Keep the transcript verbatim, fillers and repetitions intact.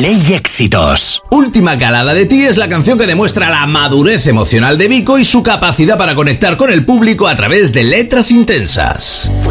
Play Éxitos. Última calada de ti es la canción que demuestra la madurez emocional de Vico y su capacidad para conectar con el público a través de letras intensas. Fui